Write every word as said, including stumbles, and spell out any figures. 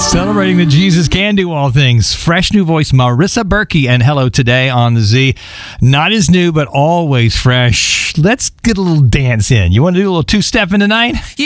Celebrating that Jesus can do all things. Fresh new voice, Marissa Berkey, and Hello Today on the Z. Not as new, but always fresh. Let's get a little dance in. You want to do a little two-step in tonight?